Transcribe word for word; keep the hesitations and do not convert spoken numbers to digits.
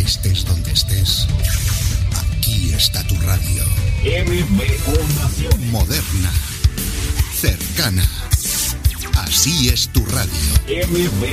Estés donde estés, aquí está tu radio. M B O Naciones. Moderna, cercana. Así es tu radio. M B